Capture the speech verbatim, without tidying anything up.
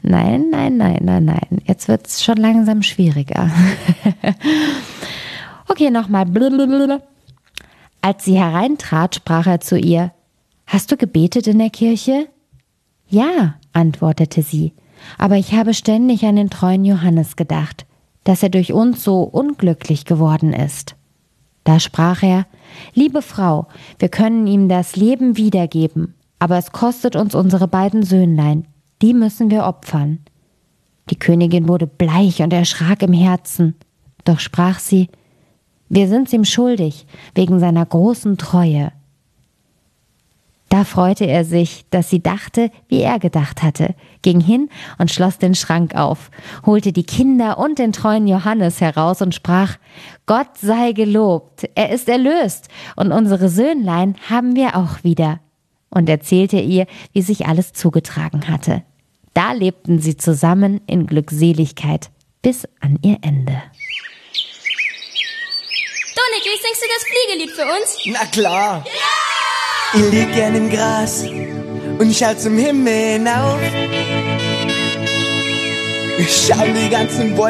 Nein, nein, nein, nein, nein. Jetzt wird es schon langsam schwieriger. Okay, nochmal. Als sie hereintrat, sprach er zu ihr: Hast du gebetet in der Kirche? Ja, antwortete sie, aber ich habe ständig an den treuen Johannes gedacht, dass er durch uns so unglücklich geworden ist. Da sprach er: Liebe Frau, wir können ihm das Leben wiedergeben, aber es kostet uns unsere beiden Söhnlein, die müssen wir opfern. Die Königin wurde bleich und erschrak im Herzen, doch sprach sie: Wir sind's ihm schuldig, wegen seiner großen Treue. Da freute er sich, dass sie dachte, wie er gedacht hatte, ging hin und schloss den Schrank auf, holte die Kinder und den treuen Johannes heraus und sprach: Gott sei gelobt, er ist erlöst, und unsere Söhnlein haben wir auch wieder. Und erzählte ihr, wie sich alles zugetragen hatte. Da lebten sie zusammen in Glückseligkeit bis an ihr Ende. Du, Niklas, singst du das Fliegelied für uns? Na klar. Ja! Ich lieg gern im Gras und schau zum Himmel hinauf. Ich schau die ganzen Bäume